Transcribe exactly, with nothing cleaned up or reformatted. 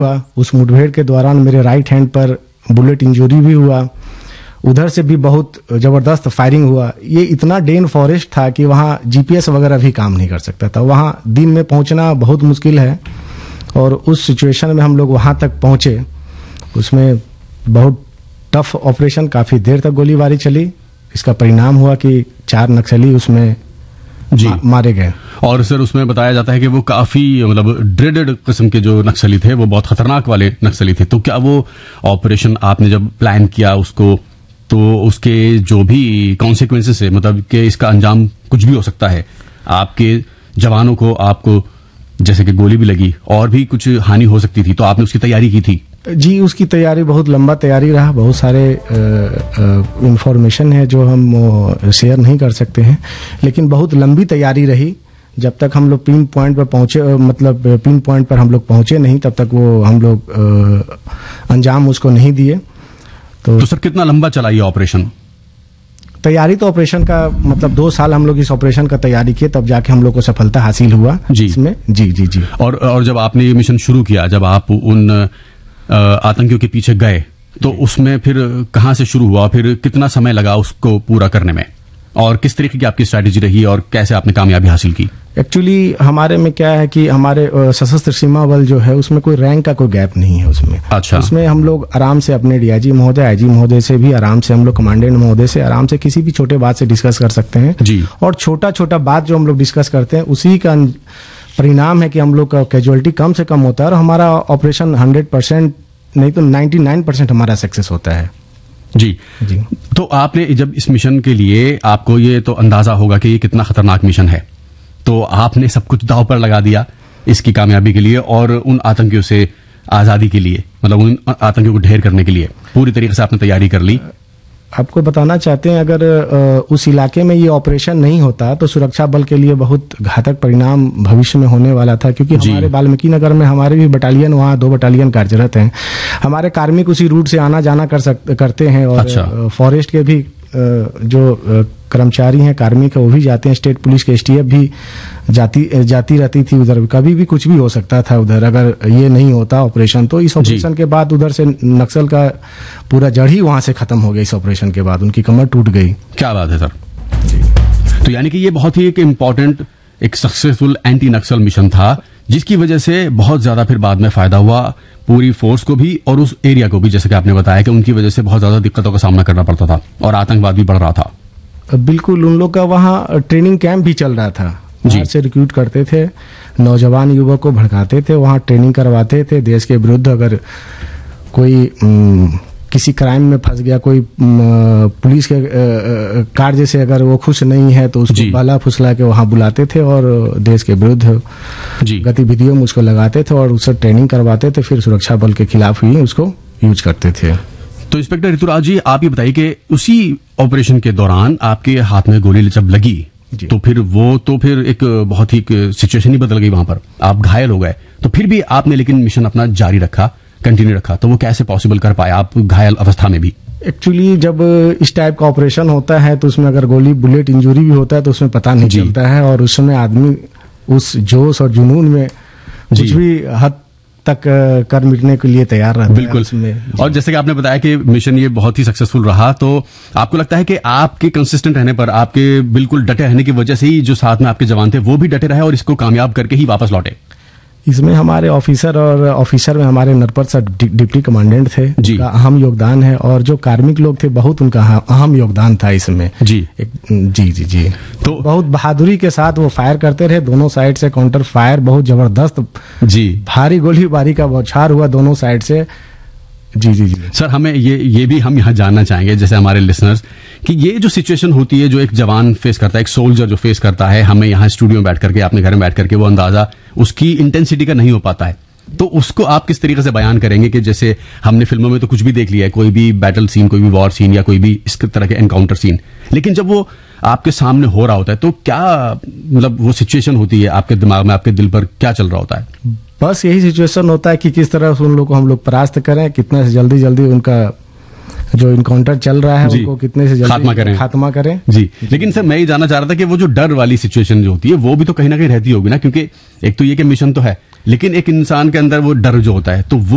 हुआ। उस मुठभेड़ के दौरान मेरे राइट हैंड पर बुलेट इंजरी भी हुआ। उधर से भी बहुत जबरदस्त फायरिंग हुआ। ये इतना डेन फॉरेस्ट था कि वहाँ जीपीएस वगैरह भी काम नहीं कर सकता था। वहाँ दिन में पहुँचना बहुत मुश्किल है और उस सिचुएशन में हम लोग वहाँ तक पहुँचे। उसमें बहुत टफ ऑपरेशन, काफ़ी देर तक गोलीबारी चली। इसका परिणाम हुआ कि चार नक्सली उसमें जी मा, मारे गए। और सर उसमें बताया जाता है कि वो काफी मतलब ड्रेडेड किस्म के जो नक्सली थे, वो बहुत खतरनाक वाले नक्सली थे। तो क्या वो ऑपरेशन आपने जब प्लान किया उसको, तो उसके जो भी कॉन्सिक्वेंसेस है, मतलब कि इसका अंजाम कुछ भी हो सकता है, आपके जवानों को, आपको जैसे कि गोली भी लगी और भी कुछ हानि हो सकती थी, तो आपने उसकी तैयारी की थी? जी, उसकी तैयारी बहुत लंबा तैयारी रहा। बहुत सारे इंफॉर्मेशन है जो हम शेयर नहीं कर सकते हैं, लेकिन बहुत लंबी तैयारी रही। जब तक हम लोग पिन पॉइंट पर पहुंचे, मतलब पिन पॉइंट पर हम लोग पहुंचे नहीं, तब तक वो हम लोग अंजाम उसको नहीं दिए। तो, तो सर कितना लंबा चला ये ऑपरेशन? तैयारी तो ऑपरेशन का मतलब दो साल हम लोग इस ऑपरेशन का तैयारी किए, तब जाके हम लोग को सफलता हासिल हुआ जी इसमें। जी जी जी। और और जब आपने ये मिशन शुरू किया, जब आप उन आतंकियों के पीछे गए, तो उसमें फिर कहां से शुरू हुआ, फिर कितना समय लगा उसको पूरा करने में, और किस तरीके की आपकी स्ट्रैटेजी रही और कैसे आपने कामयाबी हासिल की? एक्चुअली हमारे में क्या है कि हमारे सशस्त्र सीमा बल जो है उसमें कोई रैंक का कोई गैप नहीं है उसमें। अच्छा। उसमें हम लोग आराम से अपने डीआईजी महोदय, आईजी महोदय से भी आराम से, हम लोग कमांडेंट महोदय से आराम से किसी भी छोटे बात से डिस्कस कर सकते हैं जी। और छोटा छोटा बात जो हम लोग डिस्कस करते हैं उसी का परिणाम है कि हम लोग का कैजुअलिटी कम से कम होता है और हमारा ऑपरेशन हंड्रेड परसेंट नहीं तो नाइन्टी नाइन परसेंट हमारा सक्सेस होता है। जी जी। तो आपने जब इस मिशन के लिए, आपको ये तो अंदाजा होगा कि ये कितना खतरनाक मिशन है, तो आपने सब कुछ दांव पर लगा दिया इसकी कामयाबी के लिए और उन आतंकियों से आजादी के लिए, मतलब उन आतंकियों को ढेर करने के लिए पूरी तरीके से आपने तैयारी कर ली। आपको बताना चाहते हैं, अगर उस इलाके में ये ऑपरेशन नहीं होता तो सुरक्षा बल के लिए बहुत घातक परिणाम भविष्य में होने वाला था, क्योंकि हमारे वाल्मीकि नगर में हमारे भी बटालियन, वहाँ दो बटालियन कार्यरत हैं। हमारे कार्मिक उसी रूट से आना जाना कर सक, करते हैं और अच्छा। फॉरेस्ट के भी जो कर्मचारी हैं, कार्मिक है, वो भी जाते हैं। स्टेट पुलिस के एसटीएफ भी जाती जाती रहती थी उधर। कभी भी कुछ भी हो सकता था उधर, अगर ये नहीं होता ऑपरेशन। तो इस ऑपरेशन के बाद उधर से नक्सल का पूरा जड़ ही वहां से खत्म हो गया। इस ऑपरेशन के बाद उनकी कमर टूट गई। क्या बात है सर। तो यानी कि ये बहुत ही एक इम्पोर्टेंट, एक सक्सेसफुल एंटी नक्सल मिशन था, जिसकी वजह से बहुत ज्यादा फिर बाद में फायदा हुआ पूरी फोर्स को भी और उस एरिया को भी। जैसे कि आपने बताया कि उनकी वजह से बहुत ज्यादा दिक्कतों का सामना करना पड़ता था और आतंकवाद भी बढ़ रहा था। बिल्कुल, उन लोग का वहाँ ट्रेनिंग कैंप भी चल रहा था। बाहर से रिक्रूट करते थे, नौजवान युवक को भड़काते थे, वहाँ ट्रेनिंग करवाते थे। देश के विरुद्ध अगर कोई किसी क्राइम में फंस गया, कोई पुलिस के कार्य से अगर वो खुश नहीं है, तो उसको बाला फुसला के वहाँ बुलाते थे और देश के विरुद्ध गतिविधियों में उसको लगाते थे और उससे ट्रेनिंग करवाते थे। फिर सुरक्षा बल के खिलाफ ही उसको यूज करते थे। तो इंस्पेक्टर ऋतुराज जी, आप ये बताइए कि उसी ऑपरेशन के दौरान आपके हाथ में गोली जब लगी, तो फिर वो तो फिर एक बहुत ही सिचुएशन ही बदल गई वहां पर, आप घायल हो गए। तो फिर भी आपने लेकिन मिशन अपना जारी रखा, कंटिन्यू रखा, तो वो कैसे पॉसिबल कर पाया आप घायल अवस्था में भी? एक्चुअली जब इस टाइप का ऑपरेशन होता है तो उसमें अगर गोली बुलेट इंजरी भी होता है तो उसमें पता नहीं चलता है, और उस समय आदमी उस जोश और जुनून में कुछ भी हद तक कर मिटने के लिए तैयार रहता है। बिल्कुल। और जैसे कि आपने बताया कि मिशन ये बहुत ही सक्सेसफुल रहा, तो आपको लगता है कि आपके कंसिस्टेंट रहने पर, आपके बिल्कुल डटे रहने की वजह से ही जो साथ में आपके जवान थे वो भी डटे रहे और इसको कामयाब करके ही वापस लौटे? इसमें हमारे ऑफिसर और ऑफिसर में हमारे नरपत सर डिप्टी कमांडेंट थे, उनका अहम योगदान है, और जो कार्मिक लोग थे बहुत उनका अहम योगदान था इसमें। जी एक, जी जी जी। तो बहुत बहादुरी के साथ वो फायर करते रहे, दोनों साइड से काउंटर फायर बहुत जबरदस्त, जी भारी गोलीबारी का बौछार हुआ दोनों साइड से। जी जी जी सर, हमें ये ये भी हम यहाँ जानना चाहेंगे, जैसे हमारे लिसनर्स, कि ये जो सिचुएशन होती है जो एक जवान फेस करता है, एक सोल्जर जो फेस करता है, हमें यहाँ स्टूडियो में बैठ करके, अपने घर में बैठ करके वो अंदाजा उसकी इंटेंसिटी का नहीं हो पाता है, तो उसको आप किस तरीके से बयान करेंगे? कि जैसे हमने फिल्मों में तो कुछ भी देख लिया है, कोई भी बैटल सीन, कोई भी वॉर सीन या कोई भी इस तरह के एनकाउंटर सीन, लेकिन जब वो आपके सामने हो रहा होता है तो क्या मतलब वो सिचुएशन होती है आपके दिमाग में, आपके दिल पर क्या चल रहा होता है? बस यही सिचुएशन होता है कि किस तरह से उन लोग को हम लोग परास्त करें, कितना से जल्दी जल्दी उनका जो इनकाउंटर चल रहा है उनको कितने से जल्दी खात्मा करें खात्मा करें जी। लेकिन सर मैं ये जानना चाह रहा था कि वो जो डर वाली सिचुएशन जो होती है वो भी तो कहीं ना कहीं रहती होगी ना, क्योंकि एक तो ये कि मिशन तो है, लेकिन एक इंसान के अंदर वो डर जो होता है, तो वो